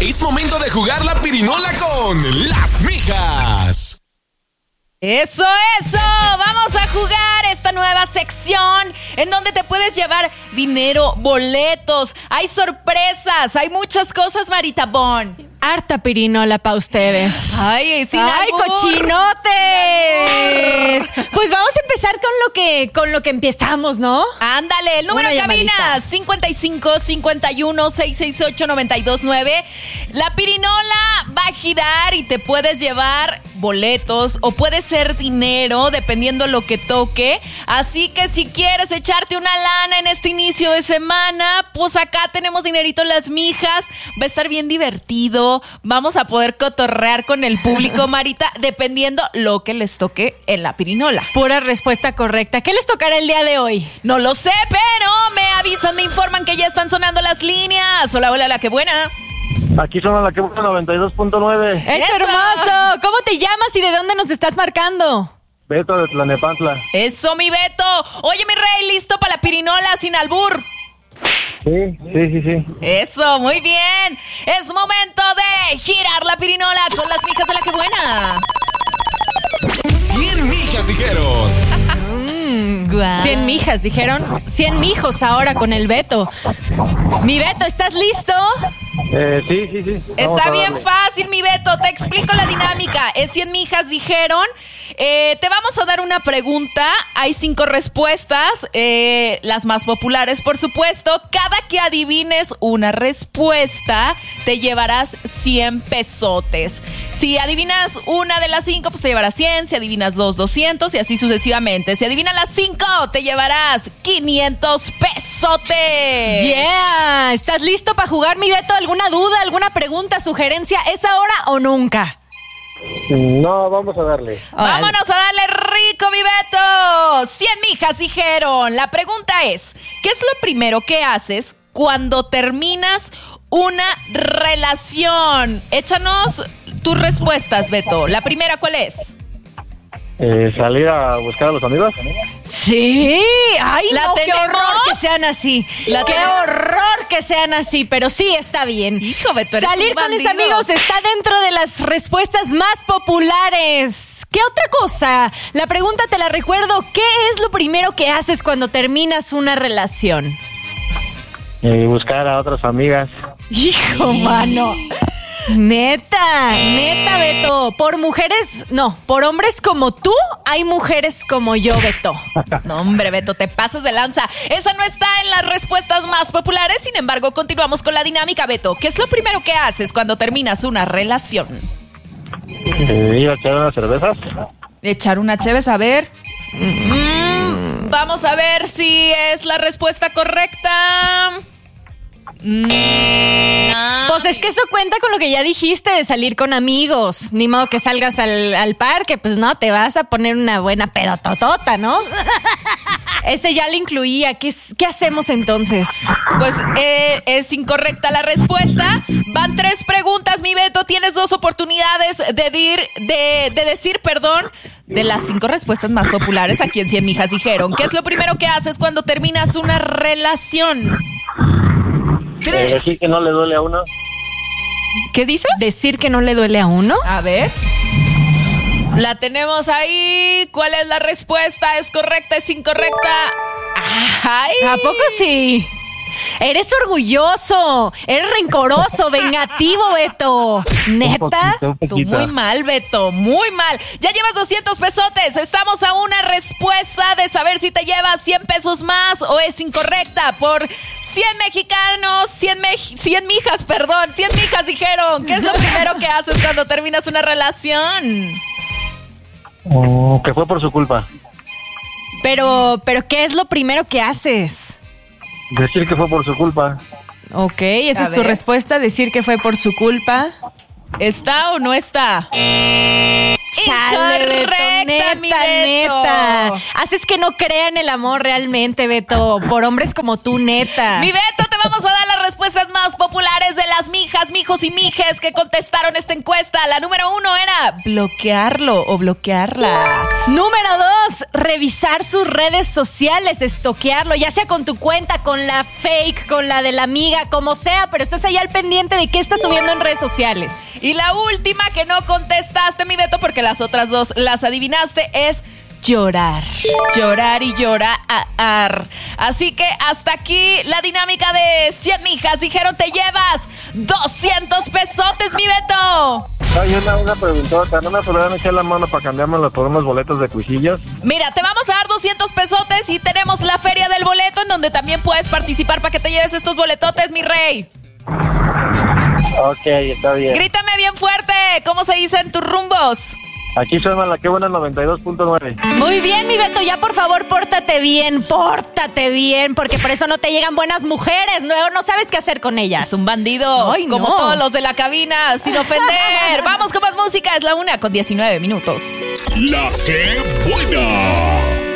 Es momento de jugar la pirinola con las mijas. ¡Eso! Vamos a jugar esta nueva sección en donde te puedes llevar dinero, boletos, hay sorpresas, hay muchas cosas, Marita Bon. Harta pirinola pa' ustedes. ¡Ay, sin ¡Ay, albur! cochinotes! Pues vamos a empezar con lo que empezamos, ¿no? Ándale, el número de cabina 55 51 668 929. La pirinola va a girar y te puedes llevar boletos o puede ser dinero, dependiendo lo que toque. Así que si quieres echarte una lana en este inicio de semana, pues acá tenemos dinerito en las mijas. Va a estar bien divertido. Vamos a poder cotorrear con el público, Marita, dependiendo lo que les toque en la pirinola. Pura respuesta correcta. ¿Qué les tocará el día de hoy? No lo sé, pero me avisan, me informan que ya están sonando las líneas. Hola, hola, la que buena. Aquí suena la que buena 92.9. ¡Es ¡Eso! hermoso! ¿Cómo te llamas y de dónde nos estás marcando? Beto de Tlanepantla. Eso, mi Beto. Oye, mi rey, ¿listo para la pirinola sin albur? Sí. Eso, muy bien. Es momento de girar la pirinola con las mijas de la que buena. 100 mijas dijeron. 100 mijas, dijeron. 100 mijos ahora con el Beto. Mi Beto, ¿estás listo? Sí. Está bien fácil, mi Beto. Te explico la dinámica. Es 100 mijas, dijeron. Te vamos a dar una pregunta. Hay 5 respuestas. Las más populares, por supuesto. Cada que adivines una respuesta, te llevarás 100 pesotes. Si adivinas una de las 5, pues te llevarás 100. Si adivinas 2, 200 y así sucesivamente. Si adivinas las 5, te llevarás 500 pesotes. Yeah. ¿Estás listo para jugar, mi Beto? ¿Alguna duda, alguna pregunta, sugerencia? ¿Es ahora o nunca? No, vamos a darle. Vámonos a darle rico, mi Beto. 100 mijas dijeron. La pregunta es, ¿qué es lo primero que haces cuando terminas una relación? Échanos tus respuestas, Beto. La primera, ¿cuál es? Salir a buscar a los amigos. Sí. Ay, ¿La no, qué tenemos? horror que sean así. Qué horror que sean así, pero sí está bien. Hijo, Beto, eres Salir un con mis bandido. amigos está dentro de las respuestas más populares. ¿Qué otra cosa? La pregunta te la recuerdo. ¿Qué es lo primero que haces cuando terminas una relación? Buscar a otras amigas. Hijo, mano. Neta, Beto. Por hombres como tú, hay mujeres como yo, Beto. No, hombre, Beto, te pasas de lanza. Esa no está en las respuestas más populares. Sin embargo, continuamos con la dinámica, Beto. ¿Qué es lo primero que haces cuando terminas una relación? Ir a echar unas cervezas. Echar una cheves, a ver. Vamos a ver si es la respuesta correcta. No. Pues es que eso cuenta con lo que ya dijiste de salir con amigos. Ni modo que salgas al parque, pues no, te vas a poner una buena pedototota, ¿no? Ese ya le incluía. ¿Qué hacemos entonces? Pues es incorrecta la respuesta. Van 3 preguntas, mi Beto. Tienes 2 oportunidades de decir de las 5 respuestas más populares aquí en 100 mijas dijeron. ¿Qué es lo primero que haces cuando terminas una relación? 3. Decir que no le duele a uno. ¿Qué dices? ¿Decir que no le duele a uno? A ver. La tenemos ahí. ¿Cuál es la respuesta? ¿Es correcta? ¿Es incorrecta? ¡Ay! ¿A poco sí? Eres orgulloso, eres rencoroso, vengativo, Beto. ¿Neta? Un Tú poquito. muy mal, Beto, muy mal. Ya llevas 200 pesotes. Estamos a una respuesta de saber si te llevas 100 pesos más o es incorrecta. Por 100 mexicanos, 100 mijas, 100 mijas dijeron. ¿Qué es lo primero que haces cuando terminas una relación? Que fue por su culpa. Pero, ¿qué es lo primero que haces? Decir que fue por su culpa. Ok, esa A es tu ver. respuesta, decir que fue por su culpa. ¿Está o no está? Chale, Beto, Incorrecta, mi Beto. neta. Haces que no crean el amor realmente, Beto. Por hombres como tú, neta. Mi Beto, te vamos a dar las respuestas más populares de las mijas, mijos y mijes que contestaron esta encuesta. La número 1 era bloquearlo o bloquearla. Número 2, revisar sus redes sociales, estoquearlo, ya sea con tu cuenta, con la fake, con la de la amiga, como sea, pero estás ahí al pendiente de qué está subiendo en redes sociales. Y la última que no contestaste, mi Beto, porque las otras dos las adivinaste, es llorar. Llorar y llorar. Así que hasta aquí la dinámica de 100 mijas. Dijeron, te llevas 200 pesotes, mi Beto. Hay una preguntota, ¿no me podrían echar la mano para cambiármelo por unos boletos de Cuisillos? Mira, te vamos a dar 200 pesotes y tenemos la feria del boleto en donde también puedes participar para que te lleves estos boletotes, mi rey. Ok, está bien. Grítame bien fuerte, ¿cómo se dice en tus rumbos? Aquí suena la que buena 92.9. Muy bien, mi Beto, ya por favor, pórtate bien, porque por eso no te llegan buenas mujeres, luego no sabes qué hacer con ellas. Es un bandido, Ay, como no. todos los de la cabina, sin ofender. Vamos con más música, es la 1:19. La que buena.